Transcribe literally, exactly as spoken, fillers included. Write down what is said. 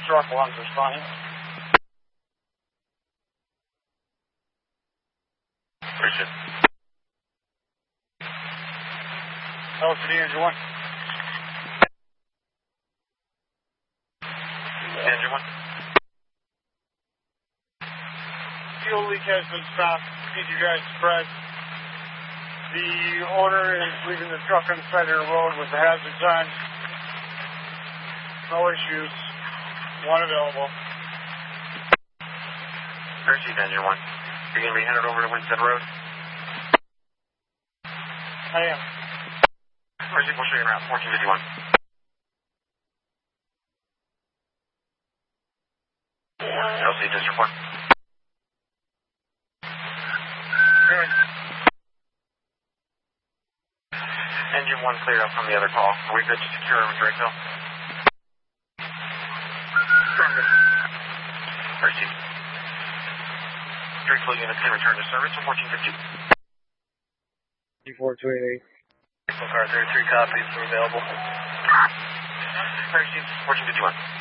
truck one's responding. Appreciate it. L C D engine one. Engine one. Fuel leak has been stopped. Need you guys to press. The owner is leaving the truck on the side of the road with the hazard sign. No issues. One available. Appreciate engine one. You're going to be headed over to Winstead Road? I am. Appreciate, we'll show you around fourteen fifty-one. L C District one. Good. Engine one cleared up from the other call. Are we good to secure with Drake Hill? Affirmative. Appreciate. Drake Hill units can return to service to fourteen fifty. D four two eight eight. Car thirty-three copies are available. Appreciate. fourteen fifty-one.